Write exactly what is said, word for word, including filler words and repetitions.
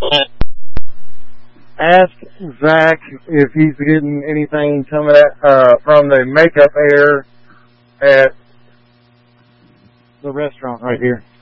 Ask Zach if he's getting anything coming at, uh, from the makeup air at the restaurant right here.